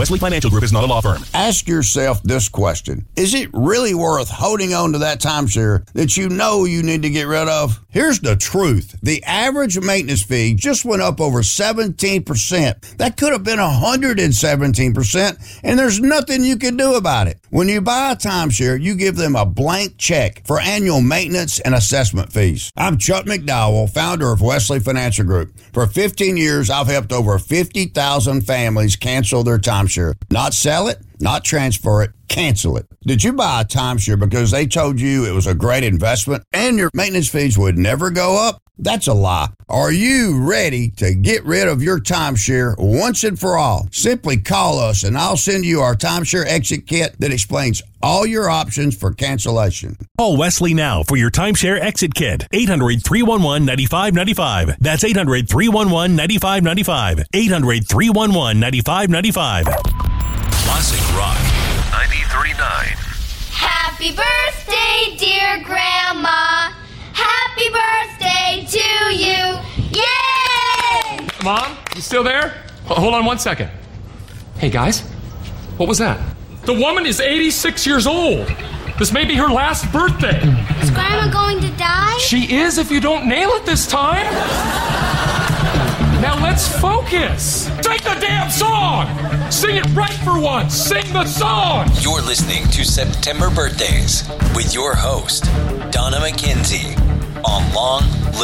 Wesley Financial Group is not a law firm. Ask yourself this question. Is it really worth holding on to that timeshare that you know you need to get rid of? Here's the truth. The average maintenance fee just went up over 17%. That could have been 117%, and there's nothing you can do about it. When you buy a timeshare, you give them a blank check for annual maintenance and assessment fees. I'm Chuck McDowell, founder of Wesley Financial Group. For 15 years, I've helped over 50,000 families cancel their timeshare. Not sell it, not transfer it, cancel it. Did you buy a timeshare because they told you it was a great investment and your maintenance fees would never go up? That's a lie. Are you ready to get rid of your timeshare once and for all? Simply call us and I'll send you our timeshare exit kit that explains all your options for cancellation. Call Wesley now for your timeshare exit kit. 800-311-9595. That's 800-311-9595. 800-311-9595. Classic Rock 93.9. Happy birthday, dear Grandma. Happy birthday to you. Yay! Mom, you still there? Hold on 1 second. Hey, guys, what was that? The woman is 86 years old. This may be her last birthday. Is Grandma going to die? She is if you don't nail it this time. Now let's focus. Take the damn song. Sing it right for once. Sing the song. You're listening to September Birthdays with your host, Donna McKenzie, on Long